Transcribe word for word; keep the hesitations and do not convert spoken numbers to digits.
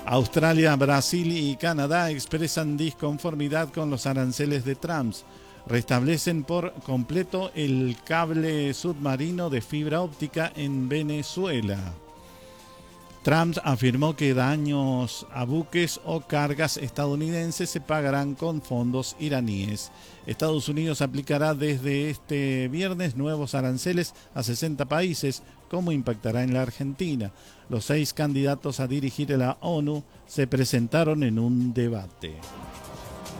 Australia, Brasil y Canadá expresan disconformidad con los aranceles de Trump. Restablecen por completo el cable submarino de fibra óptica en Venezuela. Trump afirmó que daños a buques o cargas estadounidenses se pagarán con fondos iraníes. Estados Unidos aplicará desde este viernes nuevos aranceles a sesenta países. ¿Cómo impactará en la Argentina? Los seis candidatos a dirigir la ONU se presentaron en un debate.